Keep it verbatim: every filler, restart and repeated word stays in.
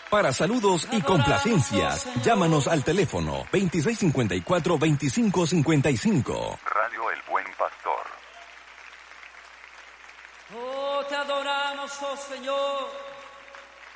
Para saludos y complacencias, llámanos al teléfono veintiséis cincuenta y cuatro, veinticinco cincuenta y cinco. Radio El Buen Pastor. Oh, te adoramos, oh Señor.